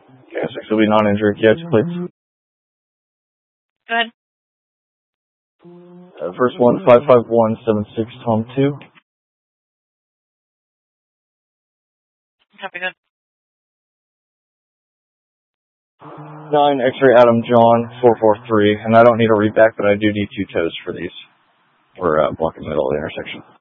Okay, 6 will be non-injured. Yes, please. Go ahead. First one, 55176 Tom 2. Copy, good. 9 X-ray Adam John 443, and I don't need a read back, but I do need 2 toes for these for blocking the middle of the intersection.